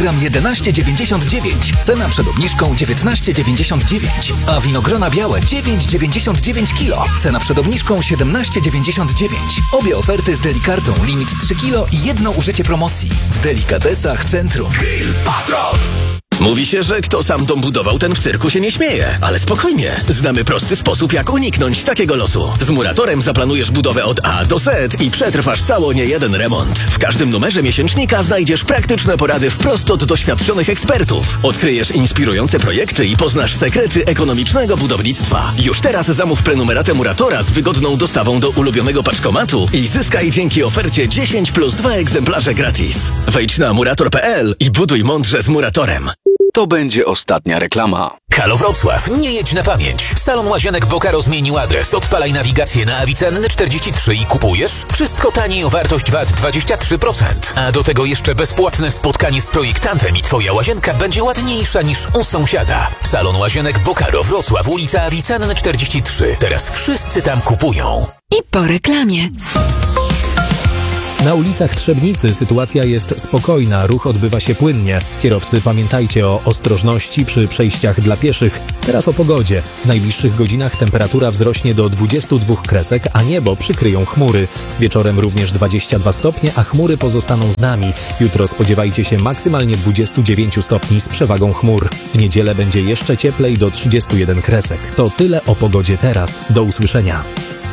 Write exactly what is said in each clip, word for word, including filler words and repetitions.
kilogram jedenaście dziewięćdziesiąt dziewięć, cena przed obniżką dziewiętnaście dziewięćdziesiąt dziewięć, a winogrona białe dziewięć dziewięćdziesiąt dziewięć kilo, cena przed obniżką siedemnaście dziewięćdziesiąt dziewięć. Obie oferty z Delikartą, limit trzy kilo i jedno użycie promocji. W Delikatesach Centrum. Grill Patrol. Mówi się, że kto sam dom budował, ten w cyrku się nie śmieje. Ale spokojnie, znamy prosty sposób, jak uniknąć takiego losu. Z Muratorem zaplanujesz budowę od A do Z i przetrwasz cało niejeden remont. W każdym numerze miesięcznika znajdziesz praktyczne porady wprost od doświadczonych ekspertów. Odkryjesz inspirujące projekty i poznasz sekrety ekonomicznego budownictwa. Już teraz zamów prenumeratę Muratora z wygodną dostawą do ulubionego paczkomatu i zyskaj dzięki ofercie dziesięć plus dwa egzemplarze gratis. Wejdź na murator kropka p l i buduj mądrze z Muratorem. To będzie ostatnia reklama. Halo Wrocław, nie jedź na pamięć. Salon Łazienek Bokaro zmienił adres. Odpalaj nawigację na Avicenny czterdzieści trzy i kupujesz. Wszystko taniej o wartość V A T dwadzieścia trzy procent. A do tego jeszcze bezpłatne spotkanie z projektantem i twoja łazienka będzie ładniejsza niż u sąsiada. Salon Łazienek Bokaro Wrocław, ulica Avicenny czterdzieści trzy. Teraz wszyscy tam kupują. I po reklamie. Na ulicach Trzebnicy sytuacja jest spokojna, ruch odbywa się płynnie. Kierowcy, pamiętajcie o ostrożności przy przejściach dla pieszych. Teraz o pogodzie. W najbliższych godzinach temperatura wzrośnie do dwudziestu dwóch kresek, a niebo przykryją chmury. Wieczorem również dwadzieścia dwa stopnie, a chmury pozostaną z nami. Jutro spodziewajcie się maksymalnie dwudziestu dziewięciu stopni z przewagą chmur. W niedzielę będzie jeszcze cieplej do trzydziestu jeden kresek. To tyle o pogodzie teraz. Do usłyszenia.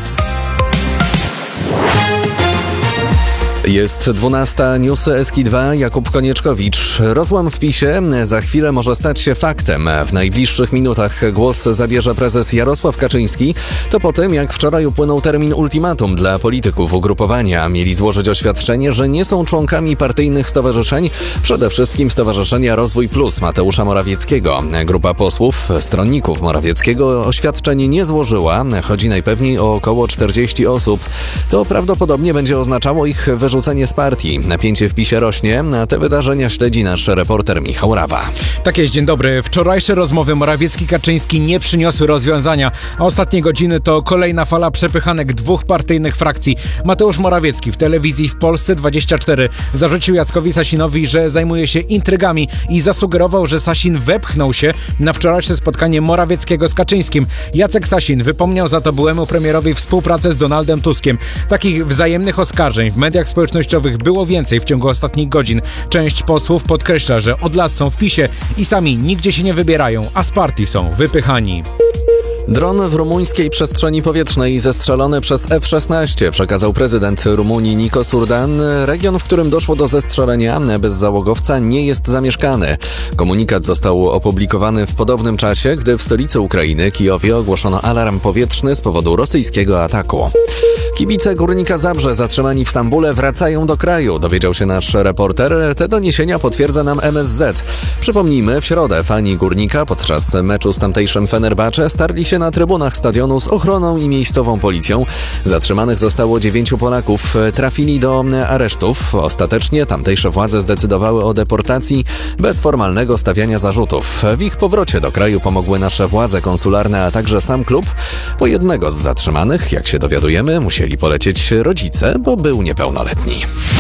Jest dwunasta, newsy S K dwa, Jakub Konieczkowicz. Rozłam w PiSie za chwilę może stać się faktem. W najbliższych minutach głos zabierze prezes Jarosław Kaczyński. To po tym, jak wczoraj upłynął termin ultimatum dla polityków ugrupowania. Mieli złożyć oświadczenie, że nie są członkami partyjnych stowarzyszeń, przede wszystkim Stowarzyszenia Rozwój Plus Mateusza Morawieckiego. Grupa posłów, stronników Morawieckiego oświadczenie nie złożyła. Chodzi najpewniej o około czterdzieści osób. To prawdopodobnie będzie oznaczało ich wyrzucenie z partii. Napięcie w PiSie rośnie, a te wydarzenia śledzi nasz reporter Michał Rawa. Tak jest, dzień dobry. Wczorajsze rozmowy Morawiecki-Kaczyński nie przyniosły rozwiązania, a ostatnie godziny to kolejna fala przepychanek dwóch partyjnych frakcji. Mateusz Morawiecki w telewizji w Polsce dwadzieścia cztery zarzucił Jackowi Sasinowi, że zajmuje się intrygami i zasugerował, że Sasin wepchnął się na wczorajsze spotkanie Morawieckiego z Kaczyńskim. Jacek Sasin wypomniał za to byłemu premierowi współpracę z Donaldem Tuskiem. Takich wzajemnych oskarżeń w mediach społecznościowych było więcej w ciągu ostatnich godzin. Część posłów podkreśla, że od lat są w PiSie i sami nigdzie się nie wybierają, a z partii są wypychani. Dron w rumuńskiej przestrzeni powietrznej zestrzelony przez F szesnaście, przekazał prezydent Rumunii Nikos Urdan. Region, w którym doszło do zestrzelenia bez załogowca, nie jest zamieszkany. Komunikat został opublikowany w podobnym czasie, gdy w stolicy Ukrainy, Kijowie, ogłoszono alarm powietrzny z powodu rosyjskiego ataku. Kibice Górnika Zabrze zatrzymani w Stambule wracają do kraju, dowiedział się nasz reporter. Te doniesienia potwierdza nam M S Z. Przypomnijmy, w środę fani Górnika podczas meczu z tamtejszym Fenerbahce starli się na trybunach stadionu z ochroną i miejscową policją. Zatrzymanych zostało dziewięciu Polaków. Trafili do aresztów. Ostatecznie tamtejsze władze zdecydowały o deportacji bez formalnego stawiania zarzutów. W ich powrocie do kraju pomogły nasze władze konsularne, a także sam klub. Po jednego z zatrzymanych, jak się dowiadujemy, musieli polecieć rodzice, bo był niepełnoletni.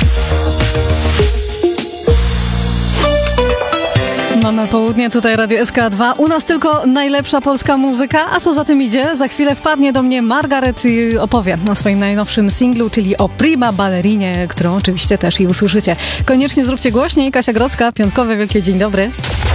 Mamy południe, tutaj Radio S K dwa. U nas tylko najlepsza polska muzyka. A co za tym idzie? Za chwilę wpadnie do mnie Margaret i opowie o swoim najnowszym singlu, czyli o Prima Ballerinie, którą oczywiście też i usłyszycie. Koniecznie zróbcie głośniej. Kasia Grodzka, piątkowy wielki dzień dobry.